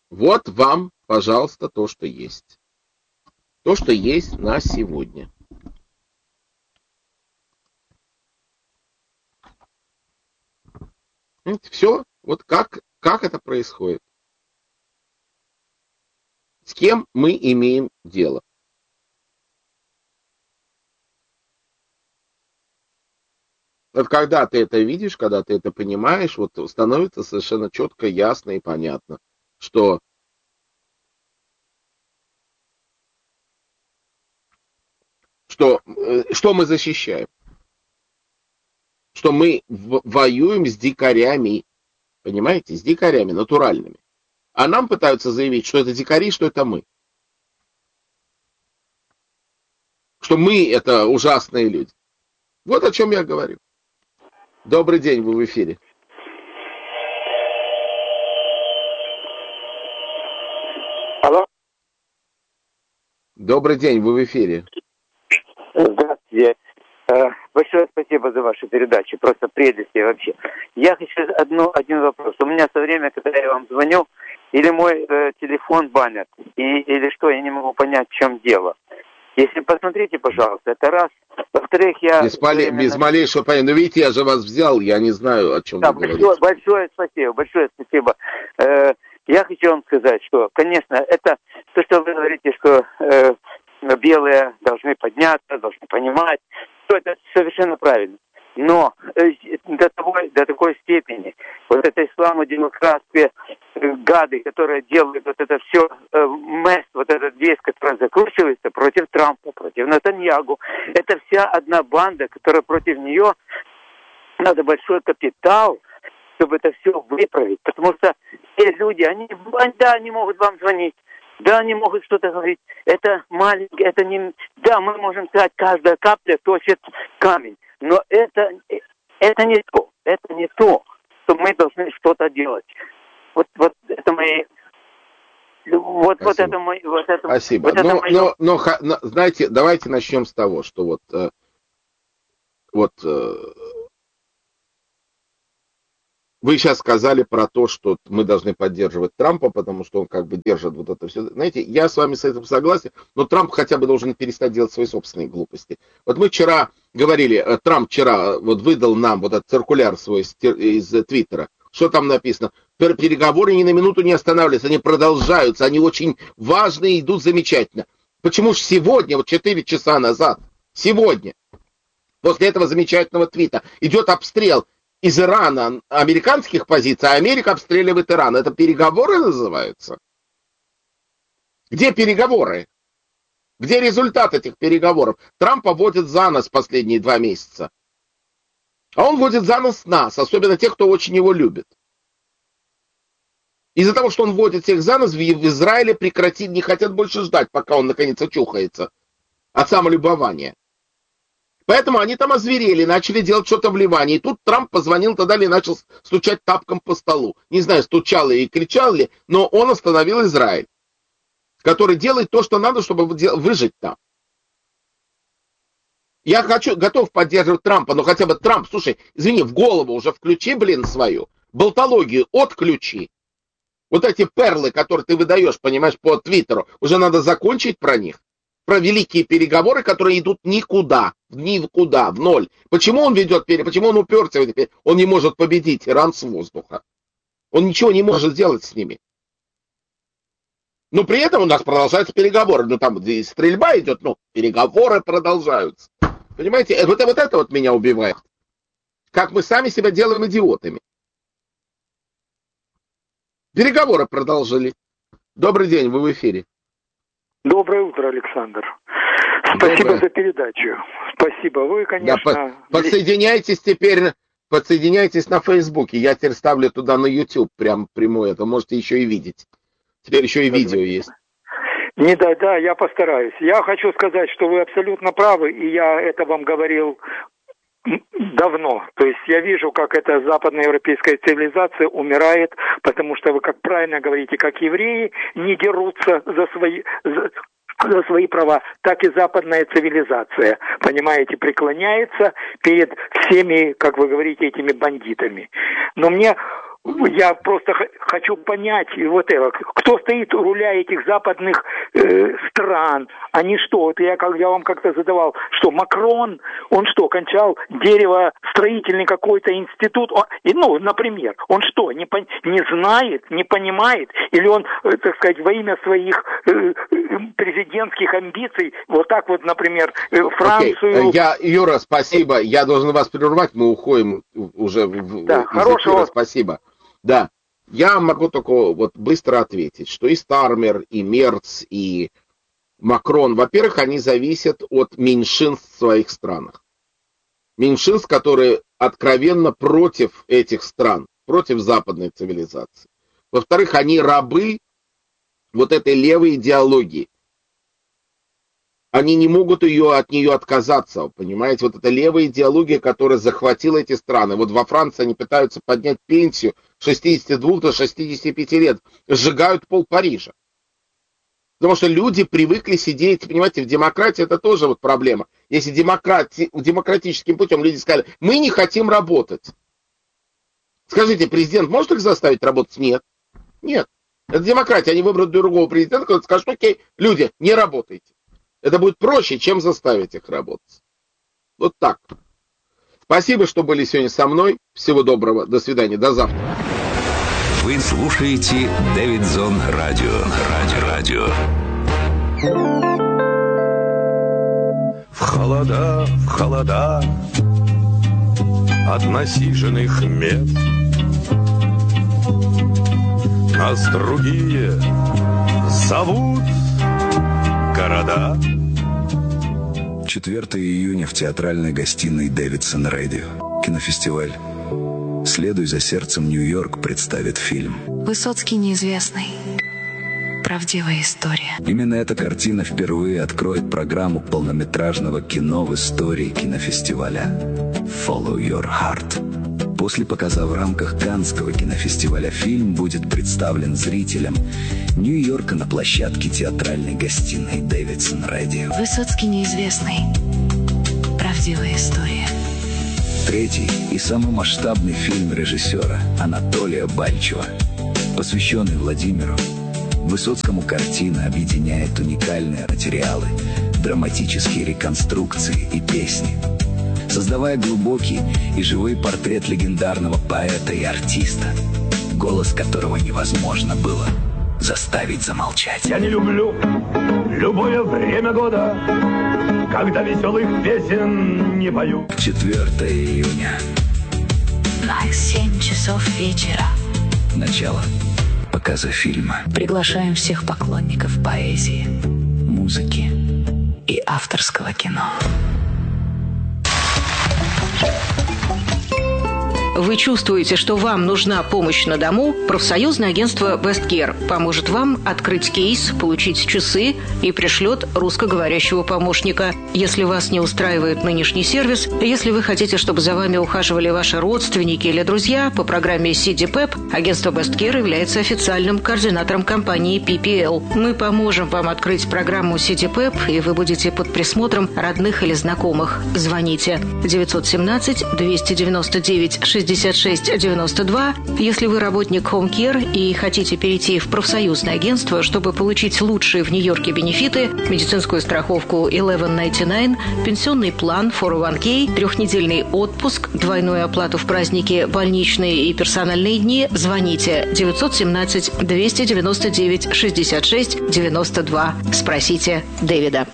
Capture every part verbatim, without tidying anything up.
Вот вам, пожалуйста, то, что есть. То, что есть на сегодня. Все, вот как, как это происходит. С кем мы имеем дело. Вот когда ты это видишь, когда ты это понимаешь, вот становится совершенно четко, ясно и понятно, что, что, э, что мы защищаем. Что мы в- воюем с дикарями, понимаете, с дикарями натуральными. А нам пытаются заявить, что это дикари, что это мы. Что мы это ужасные люди. Вот о чем я говорю. Добрый день, вы в эфире. Алло. Добрый день, вы в эфире. Здравствуйте. Большое спасибо за вашу передачу. Просто прелесть вообще. Я хочу одну, один вопрос. У меня со временем, когда я вам звоню, или мой э, телефон банят, и, или что, я не могу понять, в чем дело. Если посмотрите, пожалуйста, это раз. Во-вторых, я... Без, поле, без на... малейшего понятия. Ну, видите, я же вас взял, я не знаю, о чем да, вы большое, говорите. большое спасибо, большое спасибо. Э, я хочу вам сказать, что, конечно, это то, что вы говорите, что э, белые должны подняться, должны понимать, что это совершенно правильно. Но э, до, того, до такой степени вот это исламо-демократские э, гады, которые делают вот это все, э, месс, вот этот весь, который закручивается против Трампа, против Нетаньягу, это вся одна банда, которая против нее, надо большой капитал, чтобы это все выправить. Потому что все люди, они, да, они могут вам звонить, да, они могут что-то говорить. Это маленькое, это не... Да, мы можем сказать, каждая капля точит камень. Но это, это не то. Это не то, что мы должны что-то делать. Вот, вот это мои... Вот, вот это мой... Вот это, Спасибо. вот это но, мое... но, но, но, знаете, давайте начнем с того, что вот... Э, вот... Э, Вы сейчас сказали про то, что мы должны поддерживать Трампа, потому что он как бы держит вот это все. Знаете, я с вами с этим согласен, но Трамп хотя бы должен перестать делать свои собственные глупости. Вот мы вчера говорили, Трамп вчера вот выдал нам вот этот циркуляр свой из Твиттера. Что там написано? Переговоры ни на минуту не останавливаются, они продолжаются, они очень важные, идут замечательно. Почему же сегодня, вот четыре часа назад, сегодня, после этого замечательного твита, идет обстрел из Ирана американских позиций, а Америка обстреливает Иран. Это переговоры называются? Где переговоры? Где результат этих переговоров? Трампа водит за нос последние два месяца. А он водит за нос нас, особенно тех, кто очень его любит. Из-за того, что он водит всех за нос, в Израиле прекратить, не хотят больше ждать, пока он наконец очухается от самолюбования. Поэтому они там озверели, начали делать что-то в Ливане. И тут Трамп позвонил тогда и начал стучать тапком по столу. Не знаю, стучал и кричал ли, но он остановил Израиль, который делает то, что надо, чтобы выжить там. Я хочу, готов поддерживать Трампа, но хотя бы Трамп, слушай, извини, в голову уже включи, блин, свою. Болтологию отключи. Вот эти перлы, которые ты выдаешь, понимаешь, по Твиттеру, уже надо закончить про них. Про великие переговоры, которые идут никуда, никуда, в ноль. Почему он ведет переговоры, почему он уперся в эти переговоры? Он не может победить Иран с воздуха. Он ничего не может сделать с ними. Но при этом у нас продолжаются переговоры. Ну там стрельба идет, но переговоры продолжаются. Понимаете, вот, вот это вот меня убивает. Как мы сами себя делаем идиотами. Переговоры продолжили. Добрый день, вы в эфире. Доброе утро, Александр. Спасибо Доброе. за передачу. Спасибо. Вы, конечно... Да, подсоединяйтесь теперь, подсоединяйтесь на Фейсбуке. Я теперь ставлю туда на YouTube прям прямое. Это можете еще и видеть. Теперь еще и видео есть. Не, да, да, я постараюсь. Я хочу сказать, что вы абсолютно правы, и я это вам говорил давно. То есть я вижу, как эта западноевропейская цивилизация умирает, потому что вы, как правильно говорите, как евреи не дерутся за свои... За... за свои права, так и западная цивилизация, понимаете, преклоняется перед всеми, как вы говорите, этими бандитами. Но мне я просто х- хочу понять вот это, кто стоит у руля этих западных э, стран, они что, вот я, как, я вам как-то задавал, что Макрон, он что, кончал деревостроительный какой-то институт, он, и, ну, например, он что, не, по, не знает, не понимает, или он, э, так сказать, во имя своих э, президентских амбиций, вот так вот, например, э, Францию... Okay. Я, Юра, спасибо, я должен вас прервать, мы уходим уже в, да, из хорошего. эфира, спасибо. Да, я могу только вот быстро ответить, что и Стармер, и Мерц, и Макрон, во-первых, они зависят от меньшинств в своих странах. Меньшинств, которые откровенно против этих стран, против западной цивилизации. Во-вторых, они рабы вот этой левой идеологии. Они не могут ее, от нее отказаться, понимаете? Вот эта левая идеология, которая захватила эти страны. Вот во Франции они пытаются поднять пенсию с шестидесяти двух до шестидесяти пяти лет. Сжигают пол Парижа. Потому что люди привыкли сидеть, понимаете, в демократии это тоже вот проблема. Если демократи, демократическим путем люди сказали, мы не хотим работать. Скажите, президент может их заставить работать? Нет. Нет. Это демократия. Они выберут другого президента, который скажет, окей, люди, не работайте. Это будет проще, чем заставить их работать. Вот так. Спасибо, что были сегодня со мной. Всего доброго. До свидания. До завтра. Вы слушаете Дэвидзон Радио. Радио. Радио. В холода, в холода от насиженных мест нас другие зовут города. четвёртого июня в театральной гостиной Дэвидсон Радио. Кинофестиваль «Следуй за сердцем, Нью-Йорк» представит фильм Высоцкий неизвестный. Правдивая история. Именно эта картина впервые откроет программу полнометражного кино в истории кинофестиваля «Follow Your Heart». После показа в рамках Каннского кинофестиваля фильм будет представлен зрителям Нью-Йорка на площадке театральной гостиной Дэвидсон Радио. Высоцкий неизвестный. Правдивая история. Третий и самый масштабный фильм режиссера Анатолия Бальчева, посвященный Владимиру. Высоцкому картина объединяет уникальные материалы, драматические реконструкции и песни, создавая глубокий и живой портрет легендарного поэта и артиста, голос которого невозможно было заставить замолчать. Я не люблю любое время года, когда веселых песен не пою. четвёртого июня. На семь часов вечера. Начало показа фильма. Приглашаем всех поклонников поэзии, Музыки. и авторского кино. Вы чувствуете, что вам нужна помощь на дому? Профсоюзное агентство Westcare поможет вам открыть кейс, получить часы и пришлет русскоговорящего помощника. Если вас не устраивает нынешний сервис, если вы хотите, чтобы за вами ухаживали ваши родственники или друзья, по программе си ди пэп агентство Westcare является официальным координатором компании пи пи эл. Мы поможем вам открыть программу си ди пэп, и вы будете под присмотром родных или знакомых. Звоните девятьсот семнадцать двести девяносто девять шестьдесят шесть девяносто два. Если вы работник Home Care и хотите перейти в профсоюзное агентство, чтобы получить лучшие в Нью-Йорке бенефиты, медицинскую страховку eleven ninety-nine, пенсионный план фор о ван кей, трехнедельный отпуск, двойную оплату в праздники, больничные и персональные дни, звоните девятьсот семнадцать двести девяносто девять шестьдесят шесть девяносто два. Спросите Дэвида.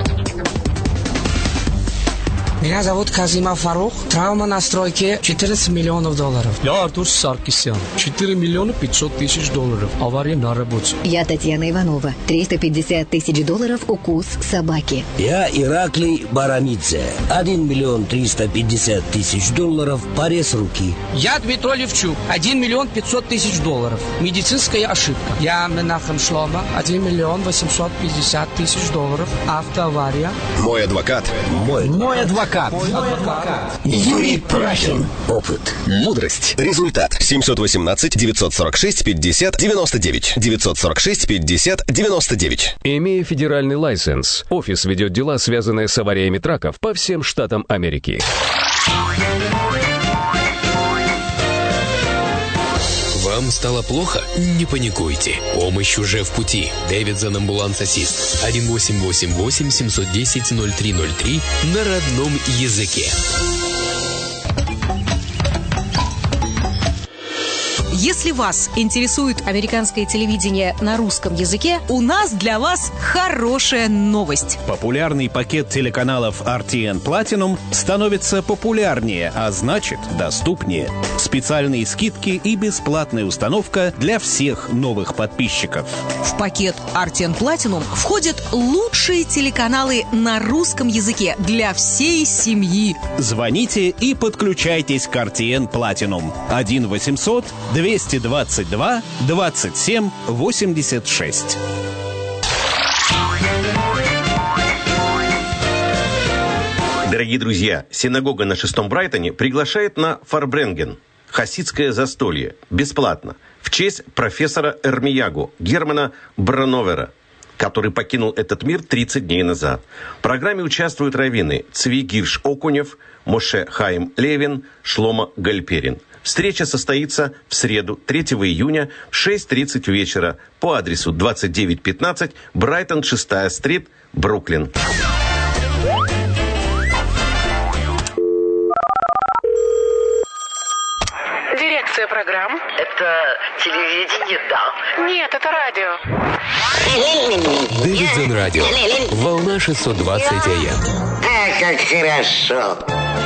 Меня зовут Казима Фарух. Травма на стройке четырнадцать миллионов долларов. Я Артур Саркисян. четыре миллиона пятьсот тысяч долларов. Авария на работе. Я Татьяна Иванова. триста пятьдесят тысяч долларов укус собаки. Я Ираклий Барамидзе. один миллион триста пятьдесят тысяч долларов. Порез руки. Я Дмитрий Левчук. один миллион пятьсот тысяч долларов. Медицинская ошибка. Я Менахем Шлома. один миллион восемьсот пятьдесят тысяч долларов. Автоавария. Мой адвокат. Мой, Мой адвокат. Мой адвокат. Юрий Прахин. Опыт. Мудрость. Результат. семьсот восемнадцать девятьсот сорок шесть пятьдесят девяносто девять. девятьсот сорок шесть пятьдесят девяносто девять. Имея федеральный лайсенс, офис ведет дела, связанные с авариями траков по всем штатам Америки. Вам стало плохо? Не паникуйте. Помощь уже в пути. Дэвидсон Амбуланс Ассист. один восемь восемь восемь семь один ноль ноль три ноль три на родном языке. Если вас интересует американское телевидение на русском языке, у нас для вас хорошая новость. Популярный пакет телеканалов ар ти эн Platinum становится популярнее, а значит, доступнее. Специальные скидки и бесплатная установка для всех новых подписчиков. В пакет ар ти эн Platinum входят лучшие телеканалы на русском языке для всей семьи. Звоните и подключайтесь к ар ти эн Platinum. один восемьсот двести двадцать два двадцать семь восемьдесят шесть. Дорогие друзья, синагога на шестом Брайтоне приглашает на Фарбренген, хасидское застолье, бесплатно, в честь профессора Эрмиягу Германа Брановера, который покинул этот мир тридцать дней назад. В программе участвуют раввины Цви Гирш Окунев, Моше Хаим Левин, Шломо Гальперин. Встреча состоится в среду, третьего июня в шесть тридцать вечера по адресу двадцать девять пятнадцать Брайтон, шестая стрит, Бруклин. Дирекция программ. Это телевидение, да? Нет, это радио. Дэвидсон Радио. Волна шестьсот двадцать эй эм. А, как хорошо.